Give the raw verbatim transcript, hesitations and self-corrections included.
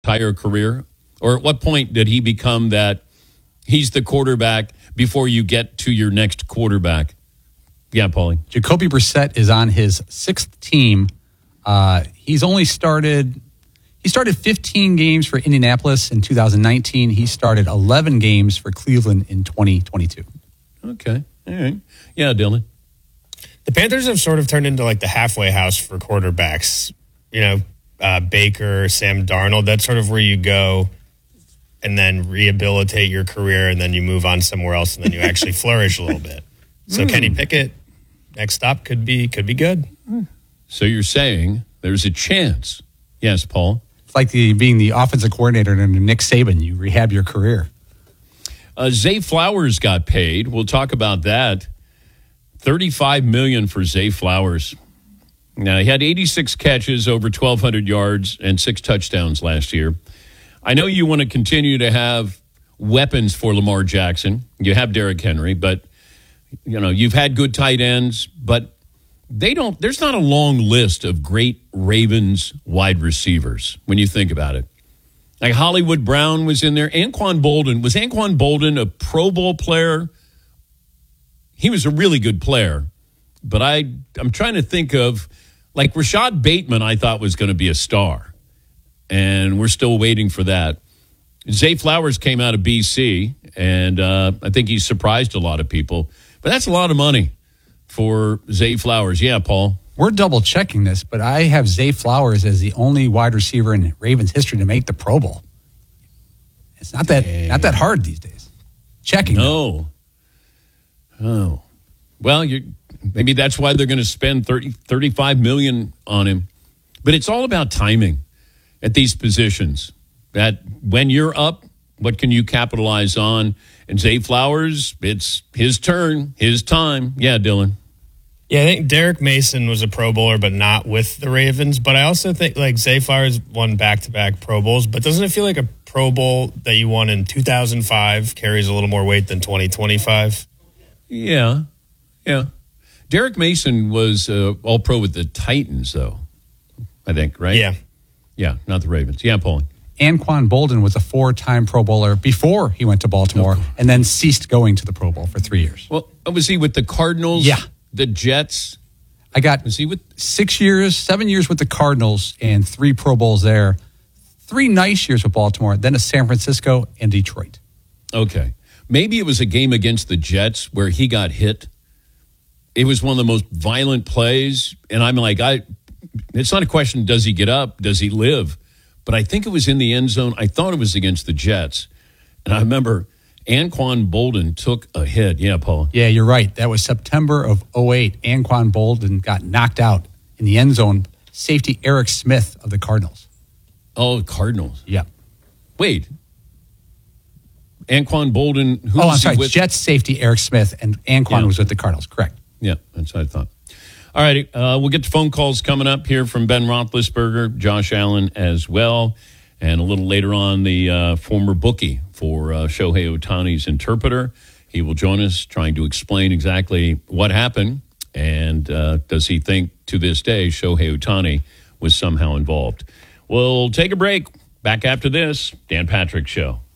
entire career? Or at what point did he become that he's the quarterback before you get to your next quarterback? Yeah, Paulie. Jacoby Brissett is on his sixth team. Uh, he's only started, he started fifteen games for Indianapolis in two thousand nineteen. He started eleven games for Cleveland in twenty twenty-two. Okay. All right. Yeah, Dylan. The Panthers have sort of turned into like the halfway house for quarterbacks. You know, uh, Baker, Sam Darnold, that's sort of where you go and then rehabilitate your career, and then you move on somewhere else, and then you actually flourish a little bit. So mm. Kenny Pickett, next stop could be could be good. So you're saying there's a chance. Yes, Paul? It's like the, being the offensive coordinator under Nick Saban. You rehab your career. Uh, Zay Flowers got paid. We'll talk about that. thirty-five million dollars for Zay Flowers. Now, he had eighty-six catches, over twelve hundred yards, and six touchdowns last year. I know you want to continue to have weapons for Lamar Jackson. You have Derrick Henry, but you know, you've had good tight ends, but they don't, there's not a long list of great Ravens wide receivers when you think about it. Like Hollywood Brown was in there. Anquan Bolden, was Anquan Bolden a Pro Bowl player? He was a really good player, but I, I'm trying to think of, like Rashad Bateman, I thought was going to be a star, and we're still waiting for that. Zay Flowers came out of B C, and uh, I think he surprised a lot of people. But that's a lot of money for Zay Flowers. Yeah, Paul? We're double-checking this, but I have Zay Flowers as the only wide receiver in Ravens history to make the Pro Bowl. It's not that Dang. not that hard these days. Checking. No. Them. Oh. Well, you maybe that's why they're going to spend thirty, thirty-five million dollars on him. But it's all about timing at these positions. That when you're up, what can you capitalize on? And Zay Flowers, it's his turn, his time. Yeah, Dylan. Yeah, I think Derek Mason was a Pro Bowler, but not with the Ravens. But I also think like Zay Flowers won back-to-back Pro Bowls. But doesn't it feel like a Pro Bowl that you won in two thousand five carries a little more weight than twenty twenty-five? Yeah, yeah. Derek Mason was uh, All-Pro with the Titans, though, I think, right? Yeah. Yeah, not the Ravens. Yeah, Paul. Anquan Bolden was a four-time Pro Bowler before he went to Baltimore okay. and then ceased going to the Pro Bowl for three years. Well, was he with the Cardinals? Yeah. The Jets? I got was he with six years, seven years with the Cardinals and three Pro Bowls there. Three nice years with Baltimore, then a San Francisco and Detroit. Okay. Maybe it was a game against the Jets where he got hit. It was one of the most violent plays, and I'm like, I. It's not a question, does he get up? Does he live? But I think it was in the end zone. I thought it was against the Jets. And I remember Anquan Bolden took a hit. Yeah, Paul. Yeah, you're right. That was September of oh eight. Anquan Bolden got knocked out in the end zone. Safety Eric Smith of the Cardinals. Oh, Cardinals. Yeah. Wait. Anquan Bolden. Who oh, was I'm sorry. With? Jets safety Eric Smith, and Anquan yeah. was with the Cardinals. Correct. Yeah, that's what I thought. All right, uh, we'll get to phone calls coming up here from Ben Roethlisberger, Josh Allen as well, and a little later on, the uh, former bookie for uh, Shohei Ohtani's interpreter. He will join us trying to explain exactly what happened, and uh, does he think to this day Shohei Ohtani was somehow involved. We'll take a break. Back after this, Dan Patrick Show.